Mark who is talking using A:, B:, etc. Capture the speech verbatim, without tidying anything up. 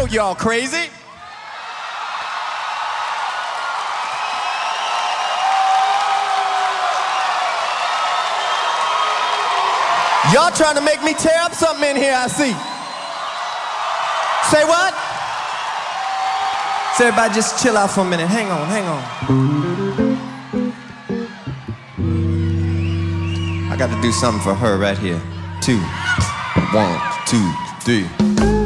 A: know y'all crazy. Y'all trying to make me tear up something in here, I see. Say what? So everybody just chill out for a minute. Hang on, hang on. I got to do something for her right here. Two. One, two, three.